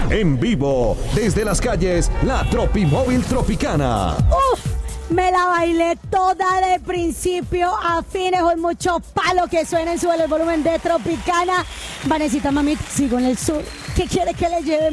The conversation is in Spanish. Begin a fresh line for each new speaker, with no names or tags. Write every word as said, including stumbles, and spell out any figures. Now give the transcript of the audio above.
En vivo, desde las calles, la Tropimóvil Tropicana.
¡Uf! Me la bailé toda de principio a fines, con mucho palo que suena en su el volumen de Tropicana. Vanesita, mami, sigo en el sur. ¿Qué quiere que le lleve?